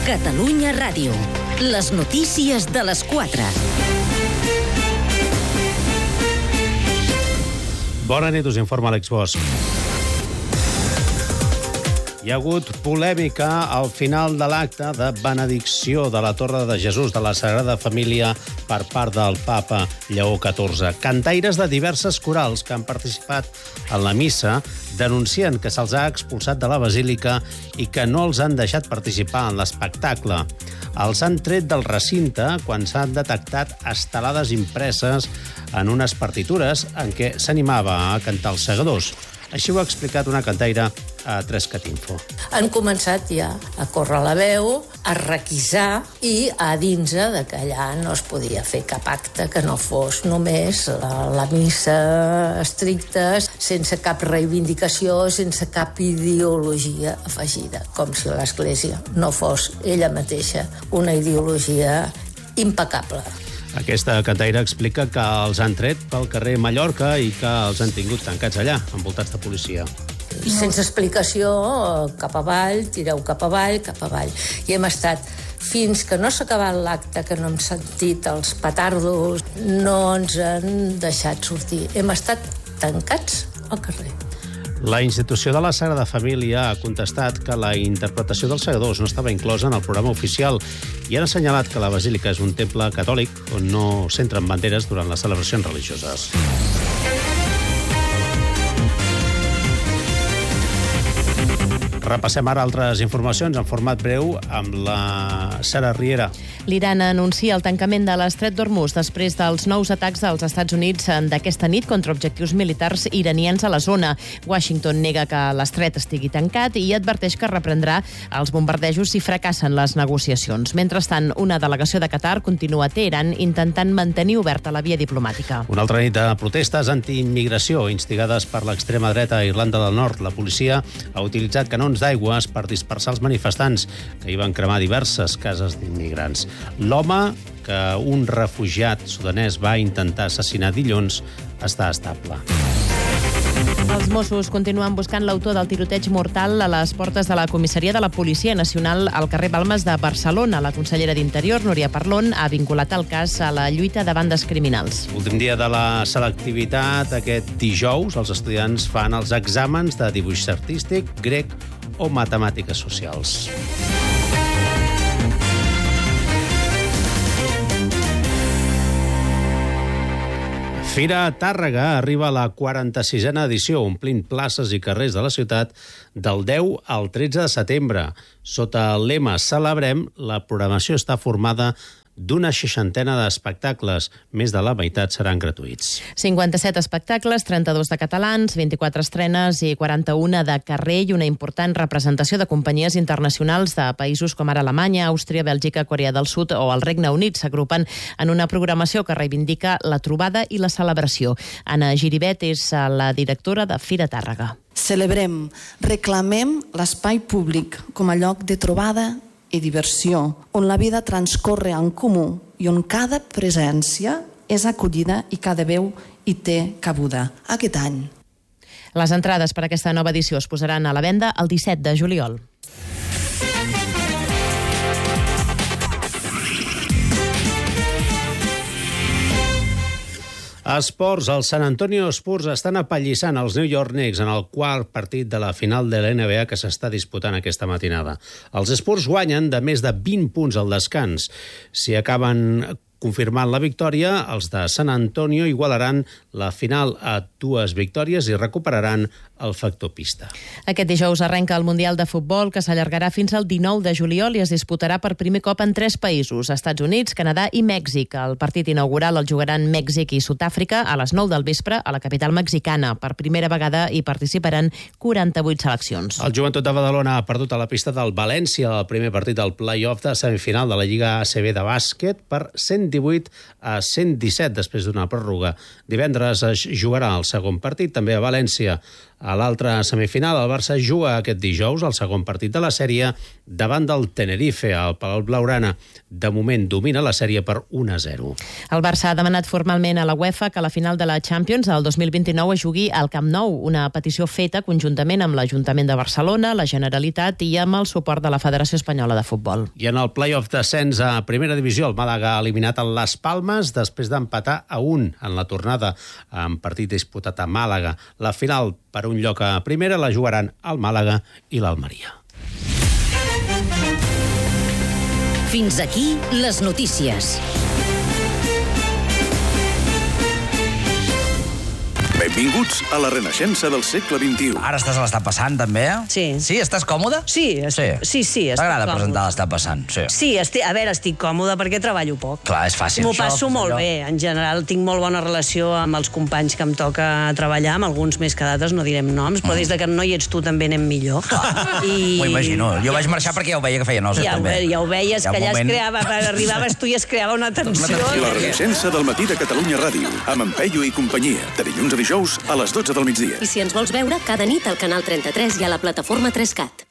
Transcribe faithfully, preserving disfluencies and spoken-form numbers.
Catalunya Ràdio. Les notícies de les quatre. Bona nit, us informa Àlex Bosch. Hi ha hagut polèmica al final de l'acte de benedicció de la Torre de Jesús de la Sagrada Família per part del papa Lleó catorze. Cantaires de diverses corals que han participat en la missa denuncien que se'ls ha expulsat de la basílica i que no els han deixat participar en l'espectacle. Els han tret del recinte quan s'han detectat estelades impreses en unes partitures en què s'animava a cantar els segadors. Així ho ha explicat una cantaire a tres cat info. Han començat ja a córrer la veu, a requisar i a dins de que allà no es podia fer cap acte que no fos només la, la missa estricta, sense cap reivindicació, sense cap ideologia afegida, com si l'Església no fos ella mateixa una ideologia impecable. Aquesta cantaire explica que els han tret pel carrer Mallorca i que els han tingut tancats allà, envoltats de policia. Sense explicació, cap avall, tireu cap avall, cap avall. I hem estat fins que no s'ha acabat l'acte, que no hem sentit els petardos, no ens han deixat sortir. Hem estat tancats al carrer. La institució de la Sagrada Família ha contestat que la interpretació dels segadors no estava inclosa en el programa oficial i han assenyalat que la basílica és un temple catòlic on no s'entren banderes durant les celebracions religioses. Repassem ara altres informacions en format breu amb la Sara Riera. L'Iran anuncia el tancament de l'estret d'Hormuz després dels nous atacs dels Estats Units d'aquesta nit contra objectius militars iranians a la zona. Washington nega que l'estret estigui tancat i adverteix que reprendrà els bombardejos si fracassen les negociacions. Mentrestant, una delegació de Qatar continua a Teheran intentant mantenir oberta la via diplomàtica. Una altra nit de protestes antiimmigració instigades per l'extrema dreta a Irlanda del Nord. La policia ha utilitzat canons d'aigües per dispersar els manifestants que hi van cremar diverses cases d'immigrants. L'home que un refugiat sudanès va intentar assassinar dilluns està estable. Els Mossos continuen buscant l'autor del tiroteig mortal a les portes de la comissaria de la Policia Nacional al carrer Balmes de Barcelona. La consellera d'Interior, Núria Parlon, ha vinculat el cas a la lluita de bandes criminals. Últim dia de la selectivitat, aquest dijous, els estudiants fan els exàmens de dibuix artístic, grec o matemàtiques socials. Fira Tàrrega arriba a la quaranta-sisena edició, omplint places i carrers de la ciutat del deu al tretze de setembre. Sota el lema Celebrem, la programació està formada d'una seixantena d'espectacles. Més de la meitat seran gratuïts. cinquanta-set espectacles, trenta-dos de catalans, vint-i-quatre estrenes i quaranta-un de carrer i una important representació de companyies internacionals de països com ara Alemanya, Àustria, Bèlgica, Corea del Sud o el Regne Unit. S'agrupen en una programació que reivindica la trobada i la celebració. Anna Giribet és la directora de Fira Tàrrega. Celebrem, reclamem l'espai públic com a lloc de trobada i diversió, on la vida transcorre en comú i on cada presència és acollida i cada veu hi té cabuda. Aquest any. Les entrades per a aquesta nova edició es posaran a la venda el disset de juliol. Esports, els San Antonio Spurs estan apallissant els New York Knicks en el quart partit de la final de la N B A que s'està disputant aquesta matinada. Els Spurs guanyen de més de vint punts al descans. Si acaben confirmant la victòria, els de San Antonio igualaran la final a dues victòries i recuperaran el factor pista. Aquest dijous arrenca el Mundial de Futbol, que s'allargarà fins al dinou de juliol i es disputarà per primer cop en tres països, Estats Units, Canadà i Mèxic. El partit inaugural el jugaran Mèxic i Sud-àfrica a les nou del vespre a la capital mexicana. Per primera vegada hi participaran quaranta-vuit seleccions. El Joventut de Badalona ha perdut a la pista del València el primer partit del play-off de semifinal de la Lliga A C B de bàsquet per cent divuit a cent disset després d'una pròrroga. Divendres es jugarà el segon partit també a València. A l'altra semifinal, el Barça juga aquest dijous, el segon partit de la sèrie, davant del Tenerife, al Palau Blaugrana. De moment domina la sèrie per un a zero. El Barça ha demanat formalment a la UEFA que la final de la Champions del dos mil vint-i-nou es jugui al Camp Nou, una petició feta conjuntament amb l'Ajuntament de Barcelona, la Generalitat i amb el suport de la Federació Espanyola de Futbol. I en el play-off d'ascens a Primera Divisió, el Màlaga ha eliminat el Las Palmas després d'empatar a un en la tornada, en partit disputat a Màlaga. La final per un lloc a Primera la jugaran el Màlaga i l'Almeria. Fins aquí les notícies. Benvinguts a la renaixença del segle vint-i-u. Ara estàs a l'estat passant, també? Sí. Sí? Estàs còmode? Sí, es... sí, sí, sí estic T'agrada còmode. presentar l'estat passant? Sí. Sí, estic... a veure, estic còmode perquè treballo poc. Clar, és fàcil. M'ho això, passo pues, molt allò. bé. En general, tinc molt bona relació amb els companys que em toca treballar, amb alguns més que d'altres, no direm noms, però des de que no hi ets tu també anem millor. I... M'ho imagino. Jo vaig marxar perquè ja ho veia que feia nosa, ja, també. ho, ja ho veies, Hi ha que un allà moment... es creava, arribaves tu i es creava una tensió. La renaixença del matí de Catalunya Ràdio, amb en Peyu i companyia, de dilluns a dijous a les dotze del migdia. I si ens vols veure, cada nit al canal trenta-tres i a la plataforma tres cat.